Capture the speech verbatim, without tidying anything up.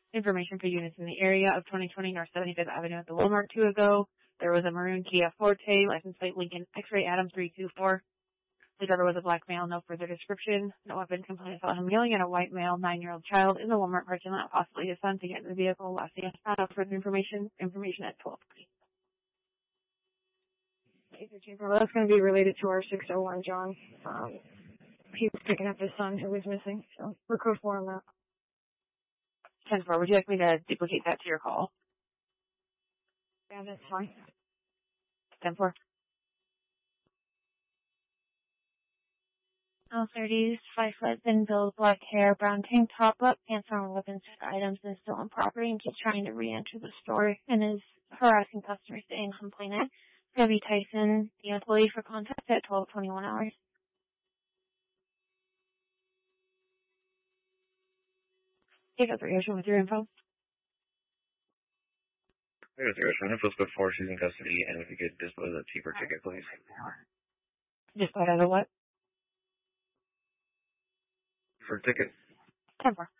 Information for units in the area of twenty twenty North seventy-fifth Avenue at the Walmart two ago. There was a maroon Kia Forte, license plate Lincoln X-Ray Adam three two four. The driver was a black male, no further description. No weapon complaints about him yelling at a white male, nine-year-old child in the Walmart parking lot, possibly his son, to get in the vehicle. Last thing I found out further information, information at twelve twenty. Well, that's going to be related to our six oh one, John. Um, he was picking up his son who was missing, so we're code four on that. ten four, would you like me to duplicate that to your call? Yeah, that's fine. ten four. All thirties, five foot, thin build, black hair, brown tank top up, pants on weapons, items, and stolen property, and keeps trying to re-enter the store and is harassing customers and complaining. Debbie Tyson, the employee, for contact at twelve twenty-one hours. Take authorization with your info. Take authorization. Info's before she's in custody, and if you could dispose of that cheaper ticket, please. Just out of what? For ticket. ten four.